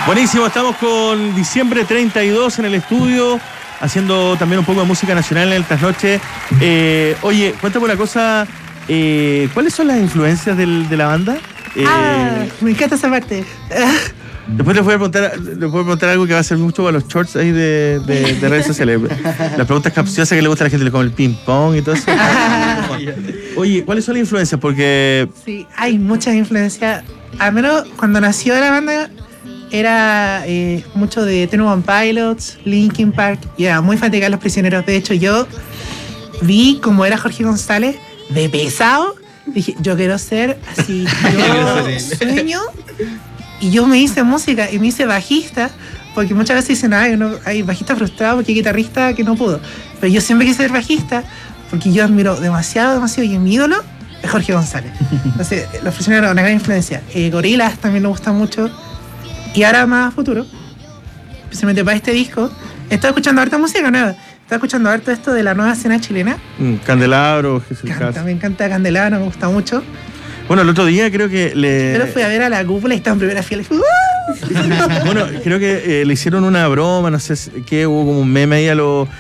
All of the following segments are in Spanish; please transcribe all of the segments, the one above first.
Buenísimo, estamos con Diciembre 32 en el estudio, haciendo también un poco de música nacional en el trasnoche. Oye, cuéntame una cosa, ¿cuáles son las influencias de la banda? Me encanta esa parte. Después les voy a preguntar algo que va a ser mucho para los shorts ahí de redes sociales. Las preguntas capciosas que le gusta a la gente, como el ping pong y todo eso. Oye, ¿cuáles son las influencias? Porque... Sí, hay muchas influencias. Al menos cuando nació la banda era mucho de 21 Pilots, Linkin Park, y era muy fanática de Los Prisioneros. De hecho, yo vi cómo era Jorge González de pesado. Dije, yo quiero ser así. Yo sueño. Y yo me hice música y me hice bajista, porque muchas veces dicen, hay bajista frustrado porque hay guitarrista que no pudo. Pero yo siempre quise ser bajista porque yo admiro demasiado, y mi ídolo es Jorge González. Entonces, Los Prisioneros, una gran influencia. Gorillaz también me gusta mucho. Y ahora más a futuro, especialmente para este disco, he estado escuchando harta música nueva. Estaba escuchando harto esto de la nueva escena chilena. Candelabro, Jesús. Me encanta Candelabro, me gusta mucho. Bueno, el otro día creo que Pero fui a ver a la cúpula y estaba en primera fila. Bueno, creo que le hicieron una broma, no sé qué, hubo como un meme ahí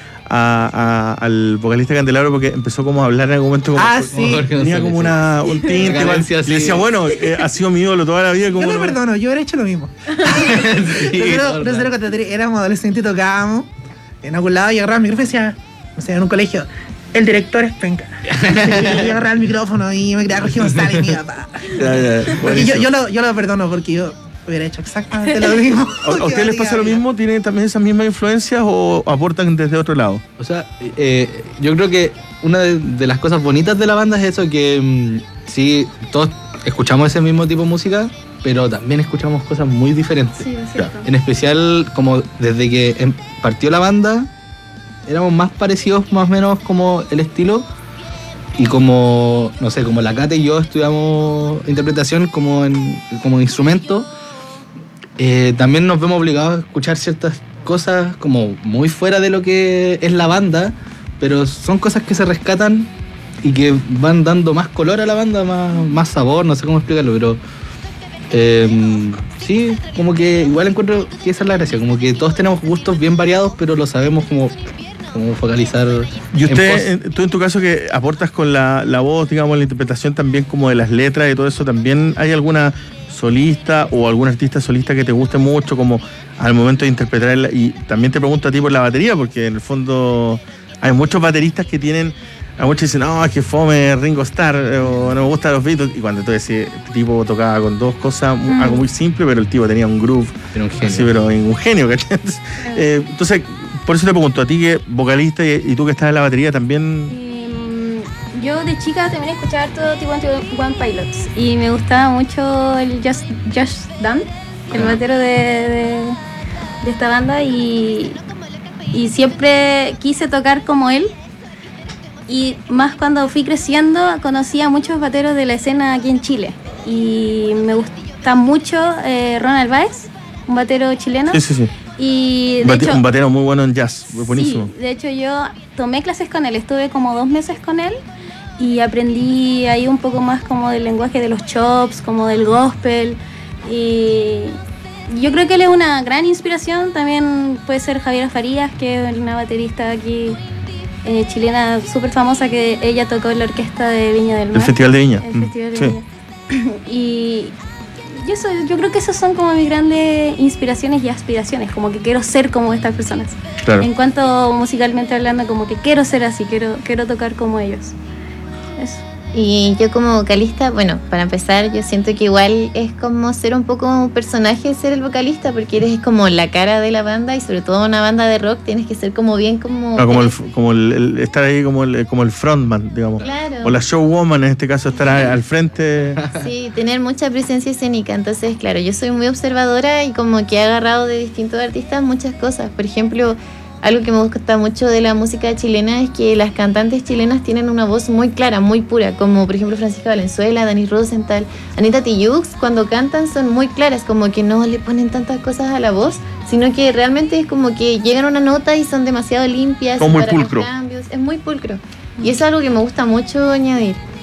al vocalista Candelabro, porque empezó como a hablar en algún momento como, sí. Tenía como un tinte igual, y le decía, bueno, ha sido mi ídolo toda la vida. Como yo lo perdono, yo hubiera hecho lo mismo. Éramos adolescentes y tocábamos en algún lado y agarraba el micrófono y decía, o sea, en un colegio, el director es penca. Yo agarraba el micrófono y me creía Jorge González, mi papá. Yo lo perdono porque yo hubiera hecho exactamente lo mismo. ¿A ustedes les pasa lo mismo? ¿Tienen también esas mismas influencias o aportan desde otro lado? O sea, yo creo que una de las cosas bonitas de la banda es eso, que sí, todos escuchamos ese mismo tipo de música, pero también escuchamos cosas muy diferentes. Sí, es cierto. En especial, como desde que partió la banda, éramos más parecidos más o menos como el estilo, y como, no sé, como la Cate y yo estudiamos interpretación como instrumento, también nos vemos obligados a escuchar ciertas cosas como muy fuera de lo que es la banda, pero son cosas que se rescatan y que van dando más color a la banda, más sabor, no sé cómo explicarlo, pero sí, como que igual encuentro que esa es la gracia, como que todos tenemos gustos bien variados, pero lo sabemos como focalizar. Y tú en tu caso que aportas con la voz, digamos, la interpretación también como de las letras y todo eso, ¿también hay alguna solista o algún artista solista que te guste mucho como al momento de interpretarla? Y también te pregunto a ti por la batería, porque en el fondo hay muchos bateristas que tienen, a muchos dicen, no, es que fome Ringo Starr, o no me gustan los Beatles, y cuando tú decís, este tipo tocaba con dos cosas, algo muy simple, pero el tipo tenía un groove, era un genio. Así, pero un genio, ¿cachai? Entonces, por eso te pregunto, a ti que vocalista y tú que estás en la batería también. Yo de chica también escuchaba todo tipo de One Pilots y me gustaba mucho el Josh Dun, el batero de esta banda, y siempre quise tocar como él. Y más cuando fui creciendo conocí a muchos bateros de la escena aquí en Chile y me gusta mucho Ronald Baez, un batero chileno. Sí. Y un batero muy bueno en jazz, buenísimo. Sí, de hecho yo tomé clases con él, estuve como 2 meses con él y aprendí ahí un poco más como del lenguaje de los chops, como del gospel, y yo creo que él es una gran inspiración. También puede ser Javiera Farías, que es una baterista aquí chilena súper famosa, que ella tocó en la orquesta de Viña del Mar. El Festival de Viña. El Festival de Viña. Y yo creo que esas son como mis grandes inspiraciones y aspiraciones, como que quiero ser como estas personas. Claro. En cuanto musicalmente hablando, como que quiero ser así, quiero tocar como ellos. Eso. Y yo como vocalista, bueno, para empezar, yo siento que igual es como ser un poco un personaje, ser el vocalista, porque eres como la cara de la banda, y sobre todo una banda de rock tienes que ser como bien como... como el estar ahí como el frontman, digamos. Claro. O la showwoman, en este caso, estar al frente. Sí, tener mucha presencia escénica. Entonces, claro, yo soy muy observadora y como que he agarrado de distintos artistas muchas cosas. Por ejemplo, algo que me gusta mucho de la música chilena es que las cantantes chilenas tienen una voz muy clara, muy pura, como por ejemplo Francisca Valenzuela, Dani Rosenthal, Anita Tijoux. Cuando cantan son muy claras, como que no le ponen tantas cosas a la voz, sino que realmente es como que llegan a una nota y son demasiado limpias. Como muy pulcro. Es muy pulcro. Y eso es algo que me gusta mucho añadir.